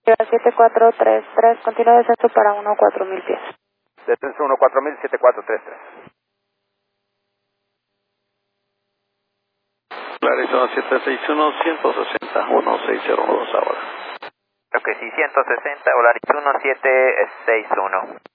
7433, continúa descenso para 14000 pies. Descenso 14000, 7433. Arizona 761, 160, 1602 ahora. Ok, sí, 160, Volaris 1761.